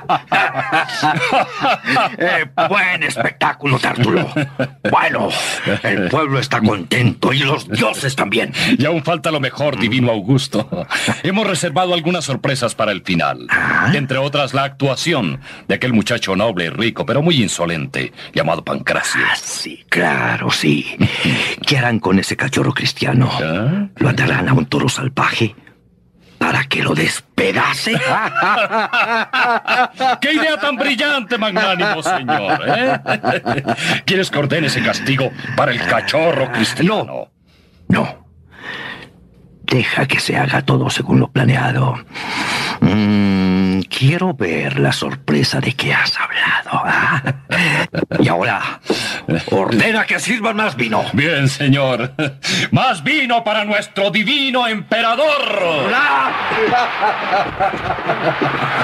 Buen espectáculo, Tártulo. Bueno, el pueblo está contento y los dioses también. Y aún falta lo mejor, divino Augusto. Hemos reservado algunas sorpresas para el final. Entre otras, la actuación de aquel muchacho noble y rico, pero muy insolente, llamado Pancracio. Sí, claro, sí. ¿Qué harán con ese cachorro cristiano? ¿Lo atarán a un toro salvaje para que lo despedace? ¡Qué idea tan brillante, magnánimo señor! ¿Quieres que ordene ese castigo para el cachorro cristiano? No. Deja que se haga todo según lo planeado. Quiero ver la sorpresa de que has hablado. Y ahora, ordena que sirvan más vino. Bien, señor. ¡Más vino para nuestro divino emperador!